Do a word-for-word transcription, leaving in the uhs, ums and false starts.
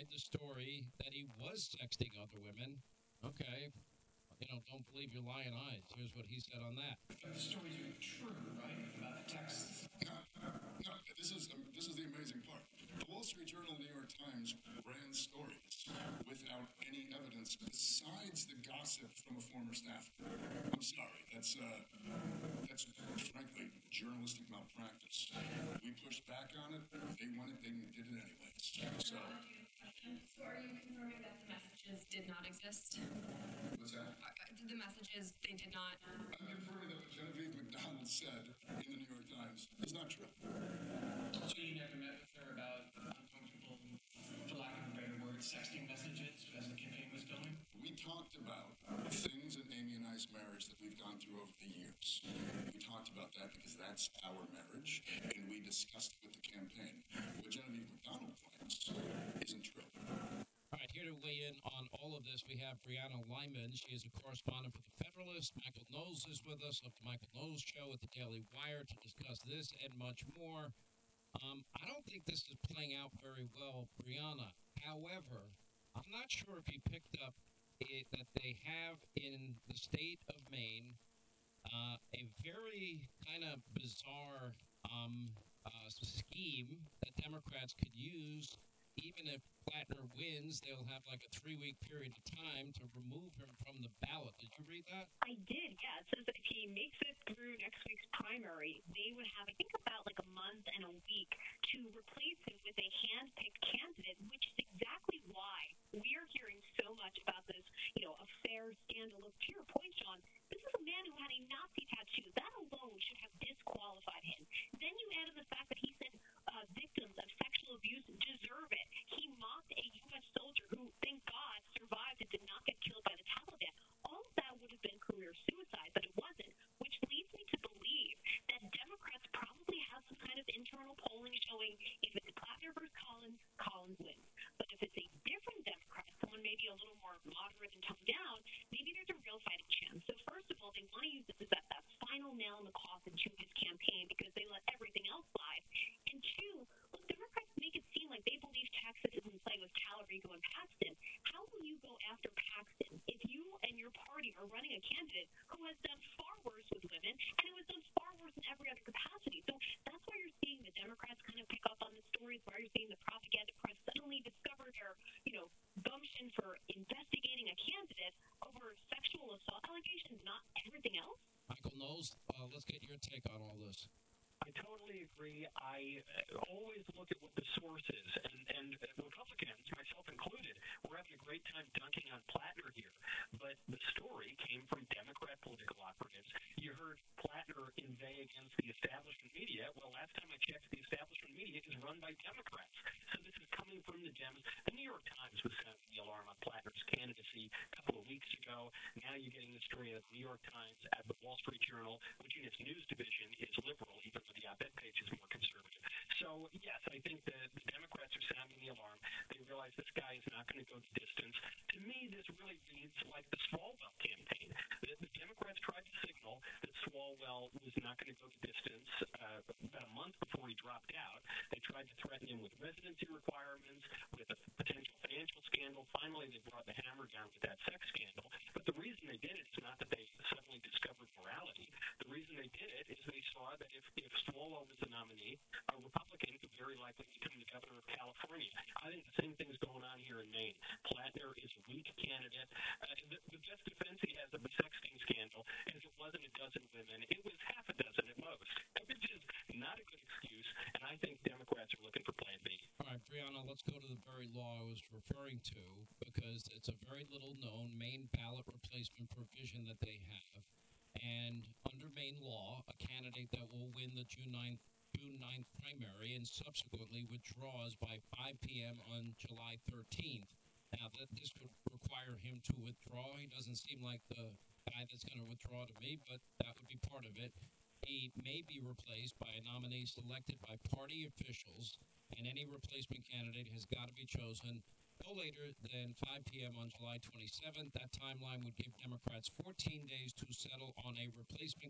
denied the story that he was sexting other women. Okay. You know, don't believe your lying eyes. Here's what he said on that. But the stories are true, right? About the texts. No, no. This is um, this is the amazing part. The Wall Street Journal and the New York Times ran stories without any evidence besides the gossip from a former staffer. I'm sorry. That's uh, that's frankly journalistic malpractice. We pushed back on it. They wanted. They did it anyways. So. So are you confirming that the messages did not exist? What's that? Uh, the messages, they did not. I'm confirming that what Genevieve McDonald said in the New York Times is not true. So you never met with her about uncomfortable, for lack of a better word, sexting messages as the campaign was going? We talked about things in Amy and I's marriage that we've gone through over the years. We talked about that because that's our marriage, and we discussed it with the campaign. What Genevieve McDonald claims isn't true. All right, here to weigh in on all of this, we have Brianna Lyman. She is a correspondent for The Federalist. Michael Knowles is with us of The Michael Knowles Show at the Daily Wire to discuss this and much more. Um, I don't think this is playing out very well, Brianna. However, I'm not sure if you picked up it, that they have in the state of Maine uh, a very kind of bizarre um, uh, scheme that Democrats could use. Even if Plattner wins, they'll have like a three-week period of time to remove him from the ballot. Did you read that? I did, yeah. It says that if he makes it through next week's primary, they would have, I think, about like a month and a week to replace him with a hand-picked candidate, which is exactly why we are hearing so much about this, you know, affair scandal. Look, to your point, Sean, this is a man who had a Nazi tattoo. That alone should have disqualified him. Then you add in the fact that he said uh, victims of sexual abuse deserve it. He mocked a U S soldier who, thank God, survived and did not get killed by the Taliban. All of that would have been career suicide, but it wasn't, which leads me to believe that Democrats probably have some kind of internal polling showing if it's Plattner versus Collins, Collins wins. But if it's a different Democrat, someone maybe a little more moderate and toned down, maybe there's a real fighting chance. So first of all, they want to use this as that, that final nail in the coffin to his campaign because they let everything else slide. And two, look, Democrats make it seem like they believe Texas is in play with Calrigo and Paxton. How will you go after Paxton if you and your party are running a candidate who has done far worse with women and who has done far worse in every other capacity? So that's why you're seeing the Democrats kind of pick up on the stories, why you're seeing the propaganda press suddenly discover their, you know, gumption for investigating a candidate over sexual assault allegations, not everything else. Michael Knowles, uh, let's get your take on all this. I totally agree. I uh, always look at what the source is, and, and Republicans, myself included, we're having a great time dunking on Plattner here, but the story came from Democrat political operatives. You heard Plattner inveigh against the establishment media. Well, last time I checked, the establishment media is run by Democrats, so this is coming from the Dems. The New York Times was sounding the alarm on Plattner's candidacy a couple of weeks ago. Now you're getting the story of the New York Times at the Wall Street Journal, which in its news division is liberal, even though the op-ed page is more conservative. So, yes, I think that the Democrats are sounding the alarm. They realize this guy is not going to go the distance. To me, this really reads like the Swalwell campaign. The, the Democrats tried to signal that Swalwell was not going to go the distance uh, about a month before he dropped out. They tried to threaten him with residency requirements, with a potential financial scandal. Finally, they brought the hammer down with that sex scandal. But the reason they did it is not that they suddenly discovered morality. The reason they did it is they saw that if, if Swalwell was the nominee, a Republican could very likely become the governor of California. I think the same thing is going on here in Maine. Plattner is a weak candidate. Uh, the, the best defense he has of the sexting scandal is it wasn't a dozen women. It was half a dozen at most, which is not a good excuse, and I think Democrats are looking for Plan B. All right, Brianna, let's go to the very law I was referring to because it's a very little-known Maine ballot replacement provision that they have. And under Maine law, a candidate that will win the June ninth, June ninth primary and subsequently withdraws by five p.m. on July thirteenth. Now, that this would require him to withdraw. He doesn't seem like the guy that's going to withdraw to me, but that would be part of it. He may be replaced by a nominee selected by party officials, and any replacement candidate has got to be chosen no later than five p.m. on July twenty-seventh. That timeline would give Democrats fourteen days to settle on a replacement